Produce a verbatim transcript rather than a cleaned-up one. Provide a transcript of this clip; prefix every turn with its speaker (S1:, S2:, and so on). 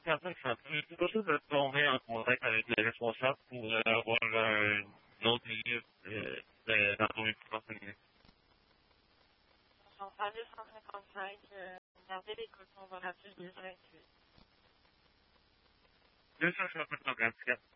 S1: c'est un peu simple. C'est possible de tomber en contact avec les responsables pour euh, avoir euh, un autre milieu euh, de- dans ton équipement.
S2: J'en parle deux cent cinquante-cinq, euh, regardez les codes, on va rappeler deux cent vingt-huit.
S1: deux cent cinquante-quatre.